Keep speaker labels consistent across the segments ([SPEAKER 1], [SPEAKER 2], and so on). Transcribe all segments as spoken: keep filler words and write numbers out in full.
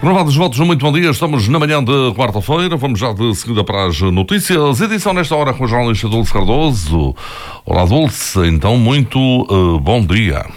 [SPEAKER 1] Renovados votos, muito bom dia. Estamos na manhã de quarta-feira. Vamos já de seguida para as notícias. Edição nesta hora com a jornalista Dulce Cardoso. Olá, Dulce. Então, muito uh, bom dia.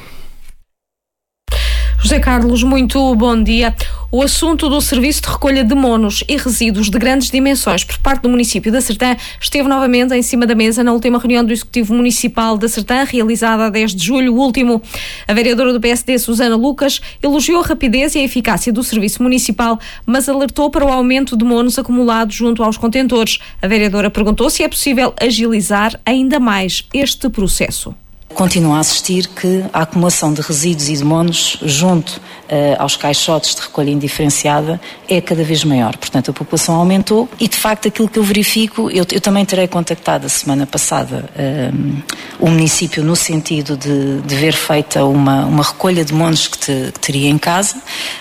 [SPEAKER 2] José Carlos, muito bom dia. O assunto do serviço de recolha de monos e resíduos de grandes dimensões por parte do município da Sertã esteve novamente em cima da mesa na última reunião do Executivo Municipal da Sertã, realizada a dez de julho último. A vereadora do P S D, Susana Lucas, elogiou a rapidez e a eficácia do serviço municipal, mas alertou para o aumento de monos acumulados junto aos contentores. A vereadora perguntou se é possível agilizar ainda mais este processo.
[SPEAKER 3] Continuo a assistir que a acumulação de resíduos e de monos junto uh, aos caixotes de recolha indiferenciada é cada vez maior. Portanto, a população aumentou e, de facto, aquilo que eu verifico, eu, eu também terei contactado a semana passada um, o município no sentido de, de ver feita uma, uma recolha de monos que, te, que teria em casa.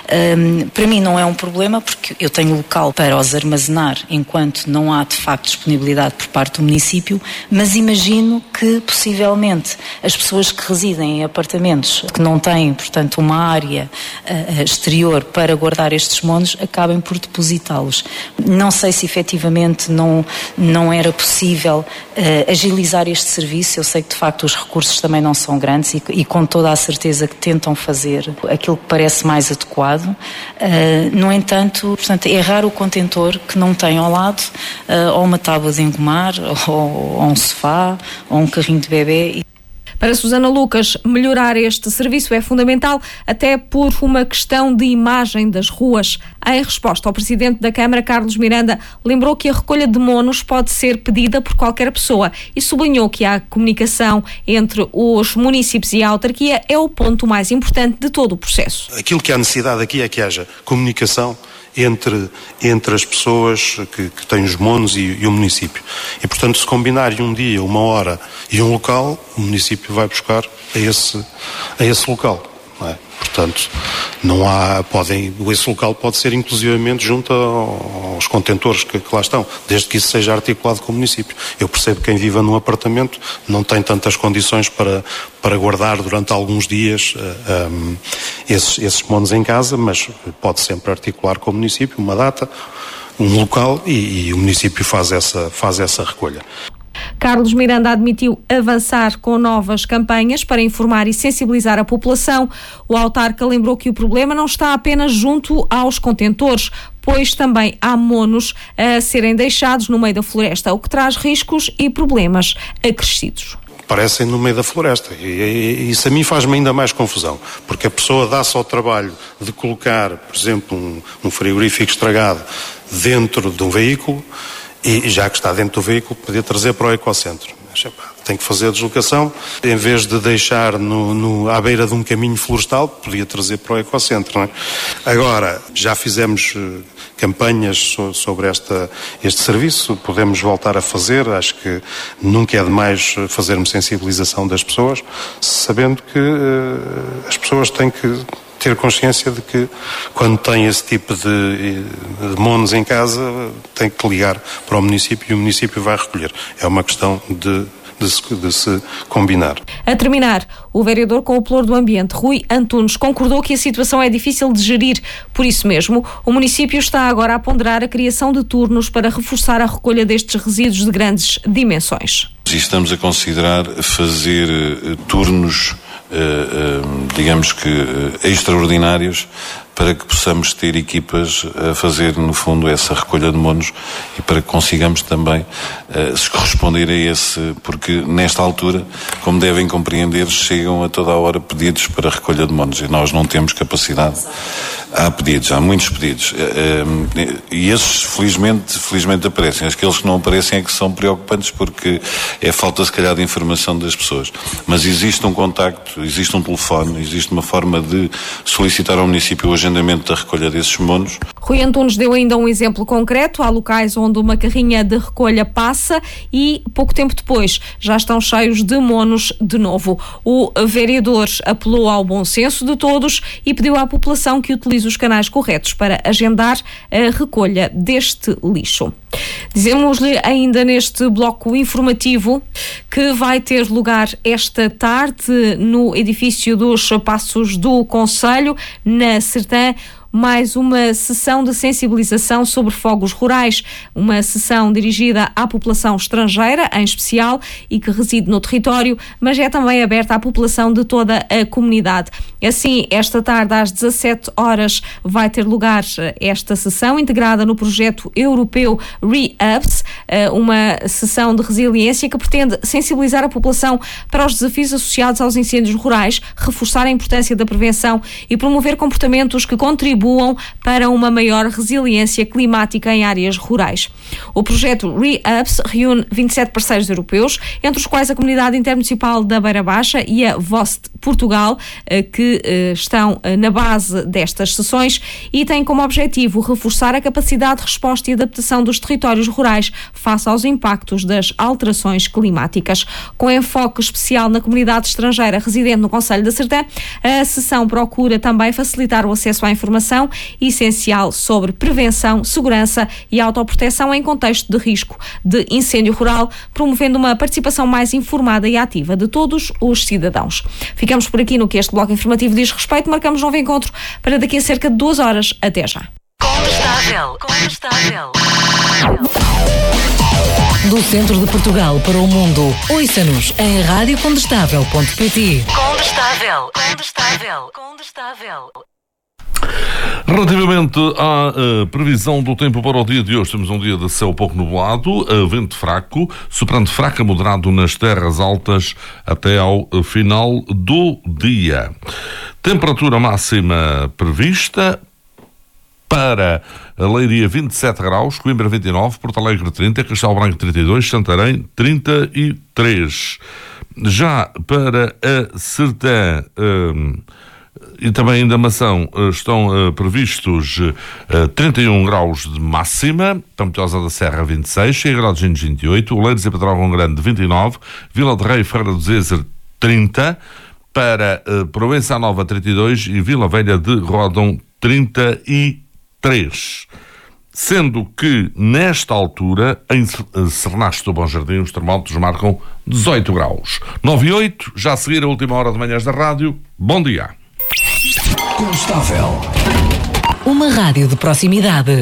[SPEAKER 3] Um, para mim não é um problema porque eu tenho local para os armazenar enquanto não há, de facto, disponibilidade por parte do município, mas imagino que, possivelmente, as pessoas que residem em apartamentos que não têm, portanto, uma área uh, exterior para guardar estes monos, acabem por depositá-los. Não sei se efetivamente não, não era possível uh, agilizar este serviço. Eu sei que, de facto, os recursos também não são grandes e, e com toda a certeza que tentam fazer aquilo que parece mais adequado. Uh, no entanto, portanto, é raro o contentor que não tem ao lado uh, ou uma tábua de engomar, ou, ou um sofá, ou um carrinho de bebê.
[SPEAKER 2] Para Susana Lucas, melhorar este serviço é fundamental, até por uma questão de imagem das ruas. Em resposta ao Presidente da Câmara, Carlos Miranda, lembrou que a recolha de monos pode ser pedida por qualquer pessoa e sublinhou que a comunicação entre os municípios e a autarquia é o ponto mais importante de todo o processo.
[SPEAKER 4] Aquilo que há necessidade aqui é que haja comunicação entre, entre as pessoas que, que têm os monos e, e o município. E, portanto, se combinarem um dia, uma hora e um local, o município vai buscar a esse, a esse local. Não é? Portanto, não há, podem, esse local pode ser inclusivamente junto aos contentores que, que lá estão, desde que isso seja articulado com o município. Eu percebo que quem vive num apartamento não tem tantas condições para, para guardar durante alguns dias uh, um, esses, esses monos em casa, mas pode sempre articular com o município uma data, um local e, e o município faz essa, faz essa recolha.
[SPEAKER 2] Carlos Miranda admitiu avançar com novas campanhas para informar e sensibilizar a população. O autarca lembrou que o problema não está apenas junto aos contentores, pois também há monos a serem deixados no meio da floresta, o que traz riscos e problemas acrescidos.
[SPEAKER 4] Parecem no meio da floresta e, e isso a mim faz-me ainda mais confusão, porque a pessoa dá-se ao trabalho de colocar, por exemplo, um, um frigorífico estragado dentro de um veículo e já que está dentro do veículo podia trazer para o ecocentro. Mas, epá, tem que fazer a deslocação, em vez de deixar no, no, à beira de um caminho florestal, podia trazer para o ecocentro. Não é? Agora, já fizemos uh, campanhas so, sobre esta, este serviço, podemos voltar a fazer, acho que nunca é demais fazermos sensibilização das pessoas, sabendo que uh, as pessoas têm que ter consciência de que quando tem esse tipo de, de monos em casa tem que ligar para o município e o município vai recolher. É uma questão de, de, se, de se combinar.
[SPEAKER 2] A terminar, o vereador com o Pelour do Ambiente, Rui Antunes, concordou que a situação é difícil de gerir. Por isso mesmo, o município está agora a ponderar a criação de turnos para reforçar a recolha destes resíduos de grandes dimensões.
[SPEAKER 5] Estamos a considerar fazer uh, turnos Uh, uh, digamos que uh, extraordinários para que possamos ter equipas a fazer, no fundo, essa recolha de monos e para que consigamos também uh, se corresponder a esse, porque nesta altura, como devem compreender, chegam a toda a hora pedidos para recolha de monos e nós não temos capacidade. Há pedidos, há muitos pedidos. Uh, uh, e esses, felizmente, felizmente aparecem. Aqueles que não aparecem é que são preocupantes porque é falta, se calhar, de informação das pessoas. Mas existe um contacto, existe um telefone, existe uma forma de solicitar ao município o agendamento da recolha desses monos.
[SPEAKER 2] Rui Antunes deu ainda um exemplo concreto. Há locais onde uma carrinha de recolha passa e, pouco tempo depois, já estão cheios de monos de novo. O vereador apelou ao bom senso de todos e pediu à população que utilize os canais corretos para agendar a recolha deste lixo. Dizemos-lhe ainda neste bloco informativo que vai ter lugar esta tarde no edifício dos Passos do Concelho, na Sertã, mais uma sessão de sensibilização sobre fogos rurais, uma sessão dirigida à população estrangeira, em especial, e que reside no território, mas é também aberta à população de toda a comunidade. Assim, esta tarde, às dezassete horas, vai ter lugar esta sessão, integrada no projeto europeu REUPS, uma sessão de resiliência que pretende sensibilizar a população para os desafios associados aos incêndios rurais, reforçar a importância da prevenção e promover comportamentos que contribuam para uma maior resiliência climática em áreas rurais. O projeto REUPS reúne vinte e sete parceiros europeus, entre os quais a Comunidade Intermunicipal da Beira Baixa e a V O S T Portugal, que estão na base destas sessões, e tem como objetivo reforçar a capacidade de resposta e adaptação dos territórios rurais face aos impactos das alterações climáticas. Com enfoque especial na comunidade estrangeira residente no Concelho da Serdã, a sessão procura também facilitar o acesso à informação essencial sobre prevenção, segurança e autoproteção em contexto de risco de incêndio rural, promovendo uma participação mais informada e ativa de todos os cidadãos. Ficamos por aqui no que este bloco informativo diz respeito. Marcamos um novo encontro para daqui a cerca de duas horas. Até já.
[SPEAKER 6] Condestável. Condestável. Do centro de Portugal para o mundo, ouça-nos em rádio condestável ponto pt. Condestável. Condestável. Condestável.
[SPEAKER 1] Relativamente à uh, previsão do tempo para o dia de hoje, temos um dia de céu pouco nublado, uh, vento fraco, soprando fraco a moderado nas terras altas até ao uh, final do dia. Temperatura máxima prevista para a Leiria vinte e sete graus, Coimbra vinte e nove, Porto Alegre trinta, Castelo Branco trinta e dois, Santarém trinta e três. Já para a Sertã uh, e também em Damação estão uh, previstos uh, trinta e um graus de máxima, Pampilhosa da Serra vinte e seis, Cheia de Gentes vinte e oito, Oleiros e Pedrógão Grande vinte e nove, Vila de Rei e Ferreira do Zezer trinta, para uh, Provença Nova trinta e dois e Vila Velha de Ródão trinta e três. Sendo que, nesta altura, em Sernache do Bom Jardim, os termómetros marcam dezoito graus. nove e oito, já a seguir a última hora de manhãs da rádio. Bom dia.
[SPEAKER 6] Condestável. Uma rádio de proximidade.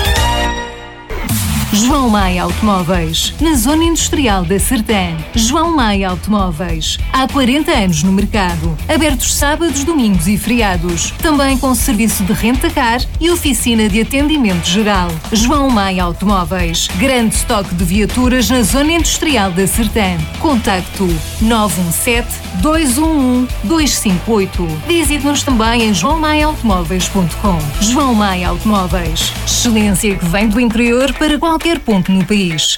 [SPEAKER 6] João Maia Automóveis, na Zona Industrial da Sertã. João Maia Automóveis, há quarenta anos no mercado, abertos sábados, domingos e feriados, também com serviço de renta-car e oficina de atendimento geral. João Maia Automóveis, grande estoque de viaturas na Zona Industrial da Sertã. Contacto nove um sete, dois um um, dois cinco oito. Visite-nos também em joão maia automóveis ponto com. João Maia Automóveis, excelência que vem do interior para qualquer qualquer ponto no país.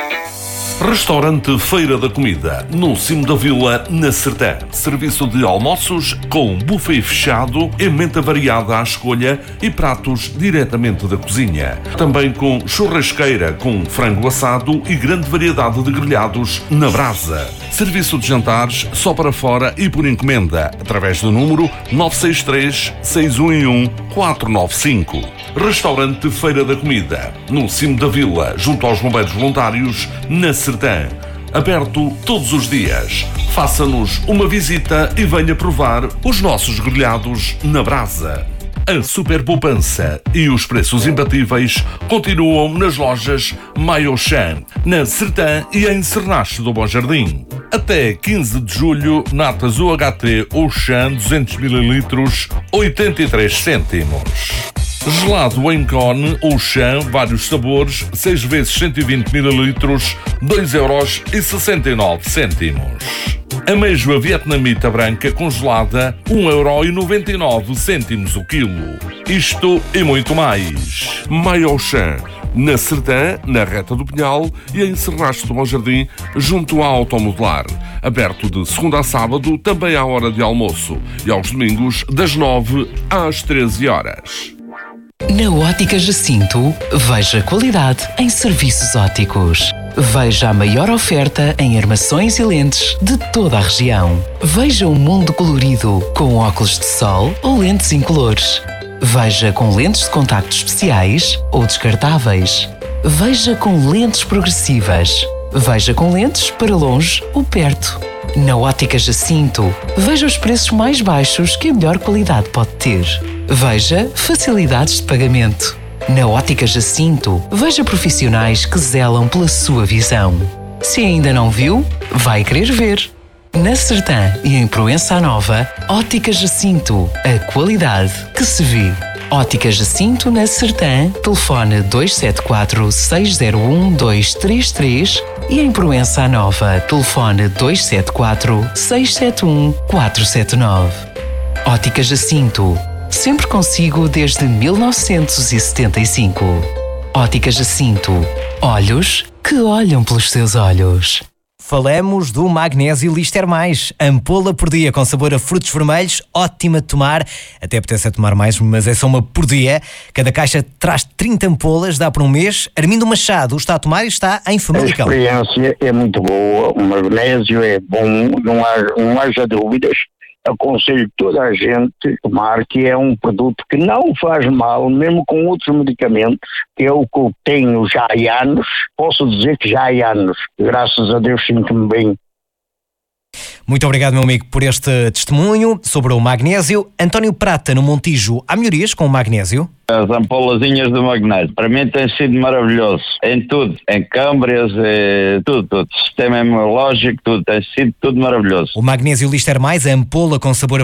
[SPEAKER 1] Restaurante Feira da Comida, no cimo da vila, na Sertã. Serviço de almoços com buffet fechado, emenda variada à escolha e pratos diretamente da cozinha. Também com churrasqueira com frango assado e grande variedade de grelhados na brasa. Serviço de jantares só para fora e por encomenda, através do número nove seis três, seis um um, quatro nove cinco. Restaurante Feira da Comida, no cimo da vila, junto aos bombeiros voluntários, na Sertã. Aberto todos os dias. Faça-nos uma visita e venha provar os nossos grelhados na brasa. A super poupança e os preços imbatíveis continuam nas lojas Maiochan, na Sertã e em Sernache do Bom Jardim. Até quinze de julho, natas U H T Auchan duzentos mililitros, oitenta e três cêntimos. Gelado em cone Auchan, vários sabores, seis vezes cento e vinte mililitros, dois euros e sessenta e nove cêntimos. Ameijoa vietnamita branca congelada, um euro e noventa e nove cêntimos o quilo. Isto e muito mais. Maiochan, na Sertã, na Reta do Pinhal e em Sernache do Bom Jardim, junto à Automodelar. Aberto de segunda a sábado, também à hora de almoço. E aos domingos, das nove às treze horas.
[SPEAKER 6] Na Ótica Jacinto, veja qualidade em serviços ópticos. Veja a maior oferta em armações e lentes de toda a região. Veja o mundo colorido com óculos de sol ou lentes incolores. Veja com lentes de contacto especiais ou descartáveis. Veja com lentes progressivas.
[SPEAKER 7] Veja com lentes para longe ou perto. Na Ótica Jacinto, veja os preços mais baixos que a melhor qualidade pode ter. Veja facilidades de pagamento. Na Ótica Jacinto, veja profissionais que zelam pela sua visão. Se ainda não viu, vai querer ver. Na Sertã e em Proença Nova, Ótica Jacinto, a qualidade que se vê. Ótica Jacinto na Sertã, telefone dois sete quatro, seis zero um, dois três três e em Proença Nova, telefone dois sete quatro, seis sete um, quatro sete nove. Ótica Jacinto, sempre consigo desde mil novecentos e setenta e cinco. Ótica Jacinto, olhos que olham pelos seus olhos.
[SPEAKER 8] Falamos do Magnésio Lister Mais, ampola por dia com sabor a frutos vermelhos, ótima de tomar, até apetece a tomar mais, mas é só uma por dia. Cada caixa traz trinta ampolas, dá para um mês. Armindo Machado está a tomar e está em Famalicão.
[SPEAKER 9] A experiência é muito boa, o magnésio é bom, não, há, não haja dúvidas. Aconselho toda a gente a tomar, que é um produto que não faz mal, mesmo com outros medicamentos, que é o que eu tenho já há anos. Posso dizer que já há anos. Graças a Deus sinto-me bem.
[SPEAKER 8] Muito obrigado, meu amigo, por este testemunho sobre o magnésio. António Prata, no Montijo, há melhorias com o magnésio?
[SPEAKER 10] As ampolazinhas do magnésio, para mim tem sido maravilhoso, em tudo, em câmbrias, é, tudo, tudo, sistema imunológico, tudo, tem sido tudo maravilhoso.
[SPEAKER 8] O Magnésio Lister Mais, a ampola com sabor a